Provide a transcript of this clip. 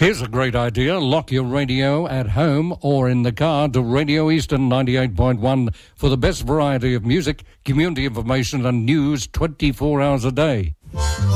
Here's a great idea. Lock your radio at home or in the car to Radio Eastern 98.1 for the best variety of music, community information and news 24 hours a day.